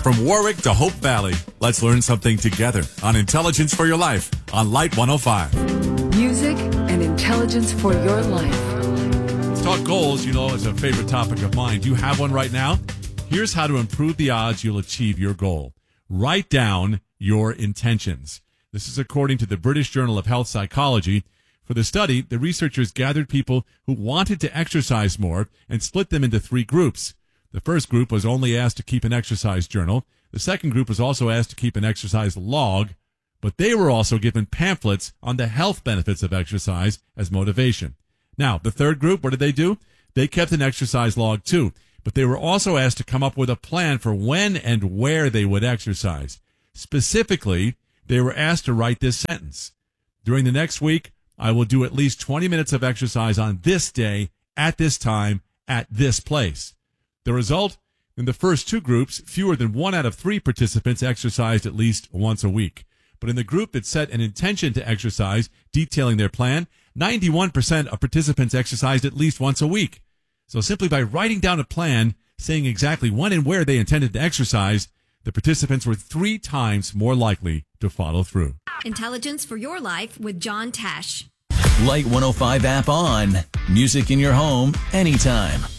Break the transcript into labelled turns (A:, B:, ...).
A: From Warwick to Hope Valley, let's learn something together on Intelligence for Your Life on Light 105.
B: Music and intelligence for your life.
A: Let's talk goals, is a favorite topic of mine. Do you have one right now? Here's how to improve the odds you'll achieve your goal. Write down your intentions. This is according to the British Journal of Health Psychology. For the study, the researchers gathered people who wanted to exercise more and split them into 3 groups. The first group was only asked to keep an exercise journal. The second group was also asked to keep an exercise log, but they were also given pamphlets on the health benefits of exercise as motivation. Now, the third group, what did they do? They kept an exercise log too, but they were also asked to come up with a plan for when and where they would exercise. Specifically, they were asked to write this sentence: during the next week, I will do at least 20 minutes of exercise on this day, at this time, at this place. The result? In the first 2 groups, fewer than 1 out of 3 participants exercised at least once a week. But in the group that set an intention to exercise, detailing their plan, 91% of participants exercised at least once a week. So simply by writing down a plan, saying exactly when and where they intended to exercise, the participants were 3 times more likely to follow through.
C: Intelligence for Your Life with John Tash.
D: Light 105 app on. Music in your home anytime.